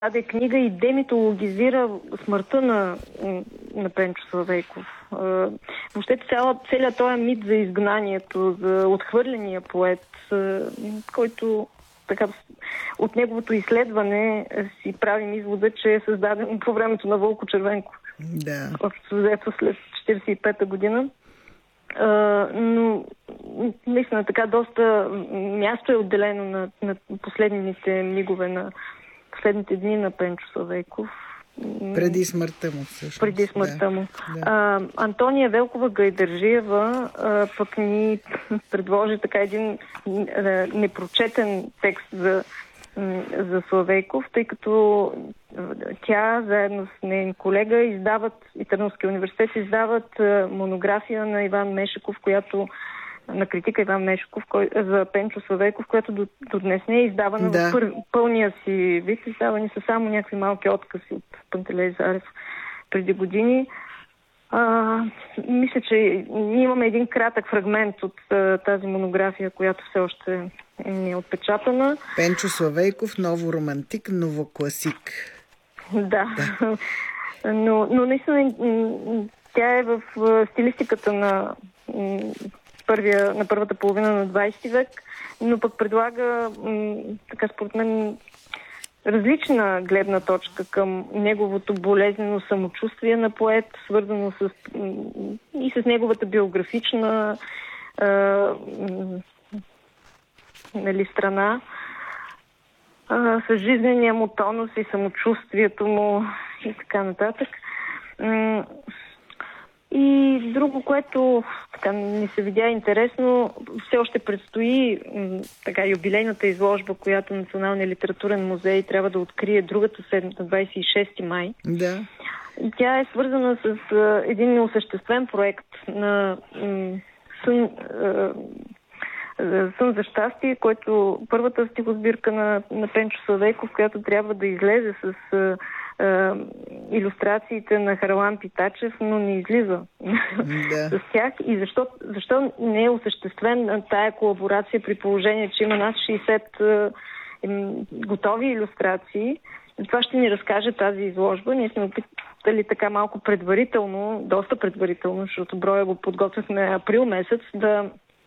даде книга и демитологизира смъртта на Пенчо Славейков. Въобще целият този мит за изгнанието, за отхвърления поет, който така, от неговото изследване си правим извода, че е създаден по времето на Вълко Червенков. Да. Взето след 45-та година. Но наистина така доста място е отделено на последните мигове, на последните дни на Пенчо Славейков. Преди смъртта му, всъщност. Преди смъртта му. Да. Антония Велкова Гайдържиева пък ни предложи така един непрочетен текст за Славейков, тъй като тя заедно с нейн колега и Търновския университет издават монография на Иван Мешеков, на критика Иван Мешеков за Пенчо Славейков, която до днес не е издавана в пълния си вид. Издавани са само някакви малки откази от Пантелей Зарев преди години. Мисля, че ние имаме един кратък фрагмент от тази монография, която все още не е отпечатана. Пенчо Славейков, новоромантик, новокласик. Да. Но наистина тя е в стилистиката на първата половина на 20 век, но пък предлага, така според мен, различна гледна точка към неговото болезнено самочувствие на поет, свързано и с неговата биографична страна, с жизнения му тонус и самочувствието му и така нататък. И друго, което така не се видя интересно, все още предстои така юбилейната изложба, която Националният литературен музей трябва да открие другата седмица, 26 май. Да. И тя е свързана с един неосъществен проект на Сън за щастие, който първата стихосбирка на Пенчо Славейков, която трябва да излезе с илюстрациите на Харлан Питачев, но не излиза с тях. И защо не е осъществен тая колаборация при положение, че има над 60 готови илюстрации? Това ще ни разкаже тази изложба. Ние сме опитали така малко предварително, доста предварително, защото броя го подготвихме април месец, да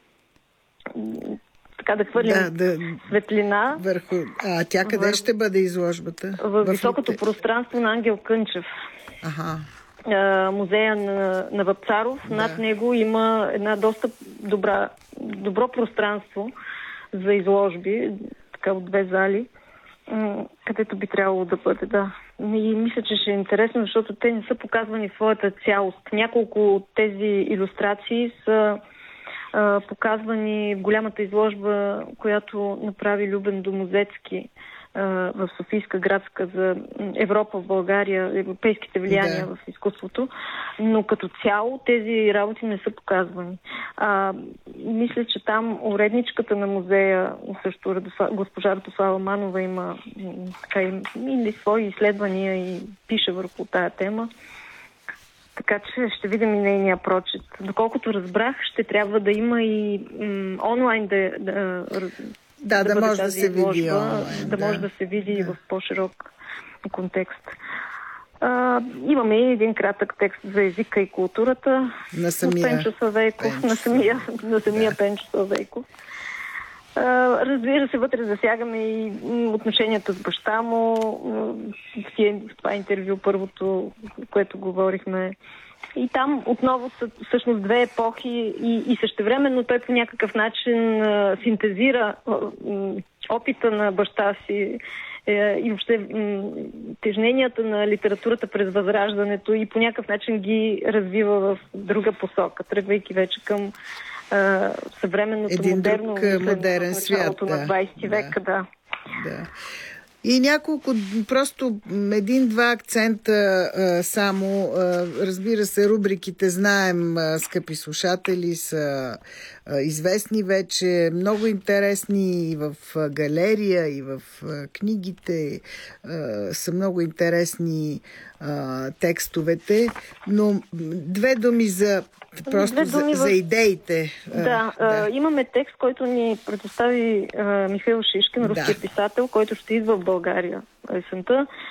хвърлим светлина. Върху... тя къде ще бъде изложбата? В високото пространство на Ангел Кънчев. Музея на Вапцаров. Да. Над него има една доста добро пространство за изложби, така от 2 зали, където би трябвало да бъде, да. И мисля, че ще е интересно, защото те не са показвани в своята цялост. Няколко от тези илюстрации са показвани в голямата изложба, която направи Любен Домозецки в Софийска градска за Европа в България, европейските влияния в изкуството, но като цяло тези работи не са показвани. Мисля, че там уредничката на музея, също госпожа Ратослава Манова, има свои изследвания и пише върху тая тема. Така че ще видим и нейния прочит. Доколкото разбрах, ще трябва да има и онлайн да може да се види онлайн. Да може да се види в по-широк контекст. Имаме и един кратък текст за езика и културата на Пенчо Славейков, на самия Пенчо Славейков. Разбира се, вътре засягаме и отношенията с баща му. В това интервю, първото, което говорихме. И там отново са всъщност 2 епохи и същевременно той по някакъв начин синтезира опита на баща си и въобще тежненията на литературата през Възраждането и по някакъв начин ги развива в друга посока, тръгвайки вече към съвременното модерен свят на 20 век. Да. И няколко, просто 1-2 акцента само. Разбира се, рубриките знаем, скъпи слушатели, са известни вече, много интересни и в галерия, и в книгите са много интересни текстовете, но 2 думи за идеите. Имаме текст, който ни предостави Михаил Шишкин, руският писател, който ще идва в България есента.